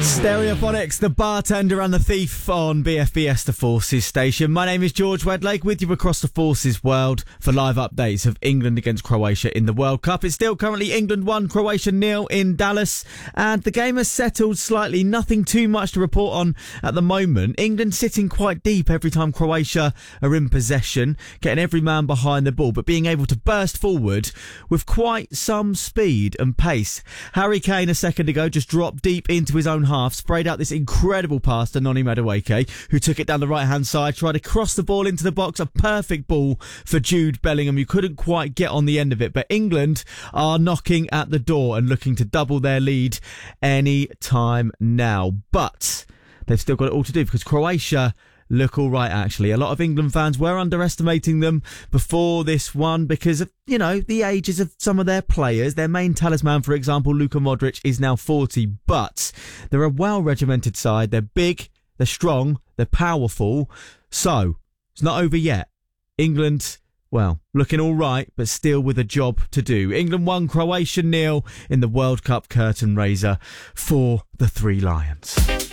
Stereophonics, the bartender and the thief on BFBS, the Forces station. My name is George Wedlake, with you across the Forces world for live updates of England against Croatia in the World Cup. It's still currently England 1, Croatia 0 in Dallas, and the game has settled slightly. Nothing too much to report on at the moment. England sitting quite deep every time Croatia are in possession, getting every man behind the ball, but being able to burst forward with quite some speed and pace. Harry Kane a second ago just dropped deep into his own half, sprayed out this incredible pass to Noni Madueke, who took it down the right-hand side, tried to cross the ball into the box, a perfect ball for Jude Bellingham, who couldn't quite get on the end of it. But England are knocking at the door and looking to double their lead any time now. But they've still got it all to do, because Croatia look all right, actually. A lot of England fans were underestimating them before this one because of, the ages of some of their players. Their main talisman, for example, Luka Modric, is now 40, but they're a well-regimented side. They're big, they're strong, they're powerful. So, it's not over yet. England, well, looking all right, but still with a job to do. England 1, Croatia 0 in the World Cup curtain raiser for the Three Lions.